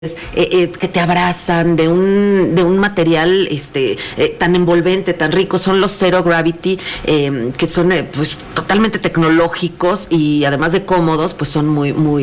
que te abrazan, de un material tan envolvente, tan rico. Son los Zero Gravity, que son pues totalmente tecnológicos y además de cómodos, pues son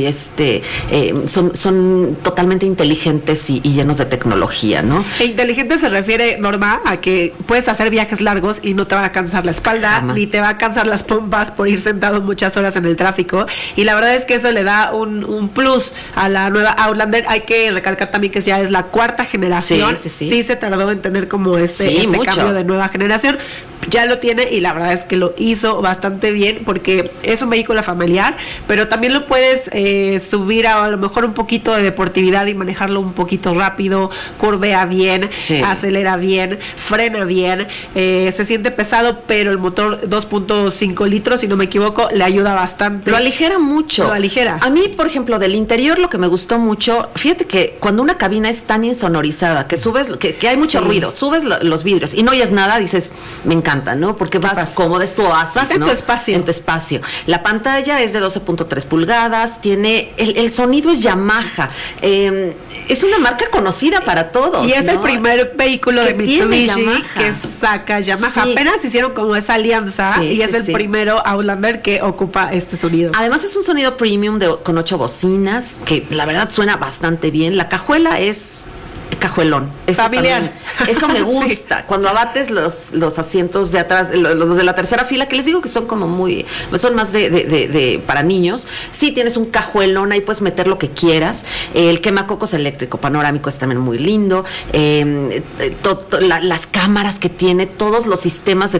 son totalmente inteligentes y llenos de tecnología, ¿no? E inteligente se refiere, Norma, a que puedes hacer viajes largos y no te va a cansar la espalda, Jamás. ni te va a cansar las pompas por ir sentado muchas horas en el tráfico, y la verdad es que eso le da un plus a la nueva Outlander. Hay que recalcar también que ya es la cuarta generación. Sí se tardó en tener como este cambio de nueva generación. Ya lo tiene y la verdad es que lo hizo bastante bien, porque es un vehículo familiar, pero también lo puedes subir a lo mejor un poquito de deportividad y manejarlo un poquito rápido, curvea bien, acelera bien, frena bien, se siente pesado, pero el motor 2.5 litros, si no me equivoco, le ayuda bastante. Lo aligera mucho. Lo aligera. A mí, por ejemplo, del interior lo que me gustó mucho, fíjate que cuando una cabina es tan insonorizada, que subes, que hay mucho ruido, subes los vidrios y no oyes nada, dices, me encanta, ¿no? Porque vas cómodo, es tu oasis, vas en, ¿no?, tu espacio. En tu espacio. La pantalla es de 12.3 pulgadas, tiene, el sonido es Yamaha, es una marca conocida para todos. Y es, ¿no?, el primer vehículo de Mitsubishi que saca Yamaha. Sí. Apenas hicieron como esa alianza y es el primero Outlander que ocupa este sonido. Además es un sonido premium con 8 bocinas, que la verdad suena bastante bien. La cajuela es cajuelón. Eso familiar. También, eso me gusta. Cuando abates los asientos de atrás, los de la tercera fila, que les digo que son como son más de para niños. Sí, tienes un cajuelón, ahí puedes meter lo que quieras. El quemacocos eléctrico panorámico es también muy lindo. Las cámaras que tiene, todos los sistemas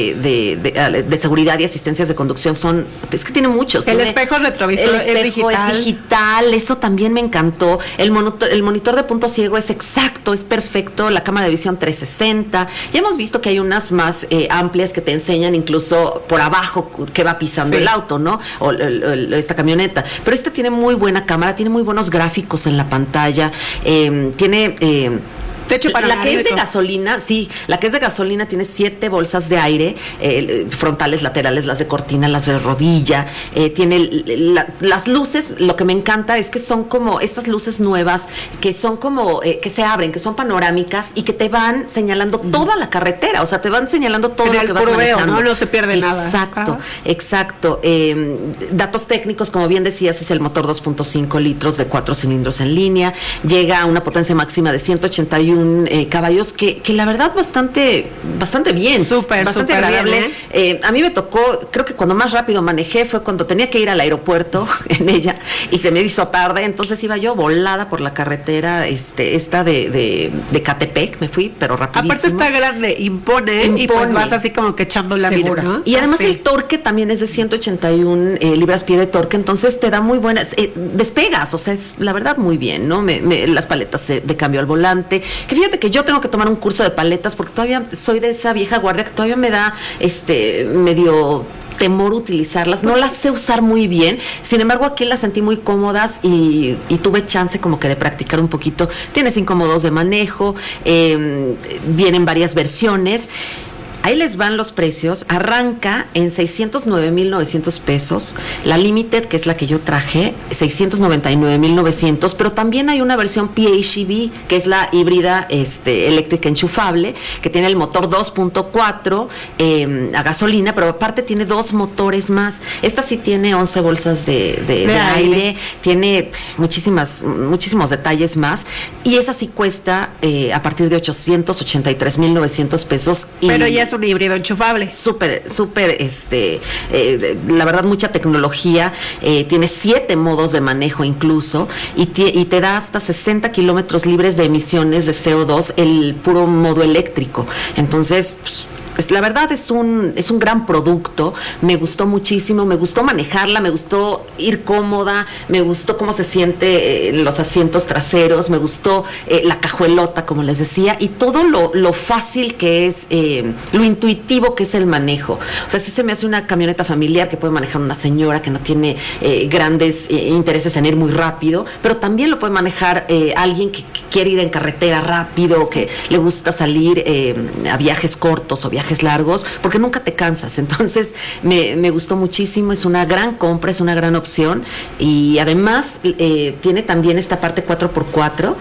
de seguridad y asistencias de conducción es que tiene muchos. El espejo retrovisor es digital, eso también me encantó. El monitor de punto ciego es exacto, es perfecto. La cámara de visión 360. Ya hemos visto que hay unas más amplias que te enseñan incluso por abajo que va pisando el auto, ¿no? O esta camioneta. Pero esta tiene muy buena cámara, tiene muy buenos gráficos en la pantalla. Tiene la que es de gasolina, la que es de gasolina tiene 7 bolsas de aire, frontales, laterales, las de cortina, las de rodilla, tiene las luces. Lo que me encanta es que son como estas luces nuevas, que son como, que se abren, que son panorámicas y que te van señalando toda la carretera, o sea, te van señalando todo lo que vas manejando. No se pierde nada. Exacto. Datos técnicos, como bien decías, es el motor 2.5 litros de 4 cilindros en línea, llega a una potencia máxima de 181 caballos, que la verdad bastante bien, bastante agradable. Bien, a mí me tocó, creo que cuando más rápido manejé fue cuando tenía que ir al aeropuerto en ella y se me hizo tarde, entonces iba yo volada por la carretera esta de Catepec, me fui, pero rapidísimo. Aparte está grande, impone y pues vas así como que echando la mira, ¿no? Y además el torque también es de 181 libras-pie de torque, entonces te da muy buenas, despegas, o sea, es la verdad muy bien, ¿no? Las paletas de cambio al volante, que fíjate que yo tengo que tomar un curso de paletas porque todavía soy de esa vieja guardia que todavía me da medio temor utilizarlas, no las sé usar muy bien, sin embargo aquí las sentí muy cómodas y tuve chance como que de practicar un poquito. Tiene 5 modos de manejo, vienen varias versiones. Ahí les van los precios. Arranca en 609,900 pesos. La Limited, que es la que yo traje, 699,900. Pero también hay una versión PHEV, que es la híbrida eléctrica enchufable, que tiene el motor 2.4 a gasolina, pero aparte tiene 2 motores más. Esta sí tiene 11 bolsas de aire, tiene muchísimos detalles más. Y esa sí cuesta a partir de 883,900 pesos. Pero ya es un híbrido enchufable. Súper, la verdad, mucha tecnología. Tiene 7 modos de manejo incluso y te da hasta 60 kilómetros libres de emisiones de CO2 el puro modo eléctrico. Entonces, la verdad es un gran producto. Me gustó muchísimo, me gustó manejarla, me gustó ir cómoda, me gustó cómo se siente los asientos traseros, me gustó la cajuelota, como les decía, y todo lo fácil que es, lo intuitivo que es el manejo. O sea, sí se me hace una camioneta familiar que puede manejar una señora que no tiene grandes intereses en ir muy rápido, pero también lo puede manejar alguien que quiere ir en carretera rápido, que le gusta salir a viajes cortos o viajes viajes largos, porque nunca te cansas. Entonces me gustó muchísimo, es una gran compra, es una gran opción y además tiene también esta parte 4x4